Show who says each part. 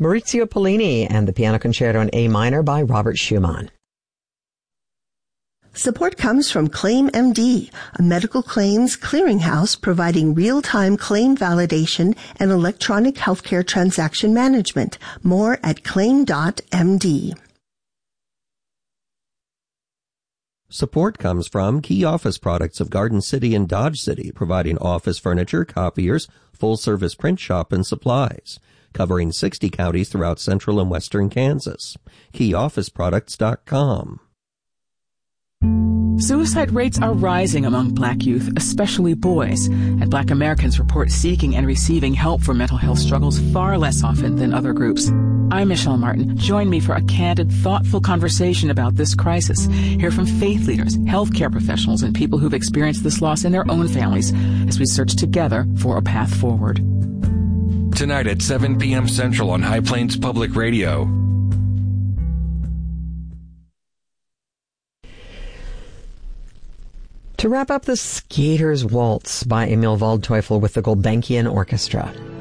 Speaker 1: Maurizio Pollini and the Piano Concerto in A minor by Robert Schumann.
Speaker 2: Support comes from ClaimMD, a medical claims clearinghouse providing real-time claim validation and electronic healthcare transaction management. More at claim.md.
Speaker 3: Support comes from Key Office Products of Garden City and Dodge City, providing office furniture, copiers, full-service print shop, and supplies, covering 60 counties throughout central and western Kansas. KeyOfficeProducts.com.
Speaker 4: Suicide rates are rising among Black youth, especially boys, and Black Americans report seeking and receiving help for mental health struggles far less often than other groups. I'm Michelle Martin. Join me for a candid, thoughtful conversation about this crisis. Hear from faith leaders, healthcare professionals, and people who've experienced this loss in their own families as we search together for a path forward.
Speaker 5: Tonight at 7 p.m. Central on High Plains Public Radio.
Speaker 1: To wrap up, the Skater's Waltz by Emil Waldteufel with the Gulbenkian Orchestra.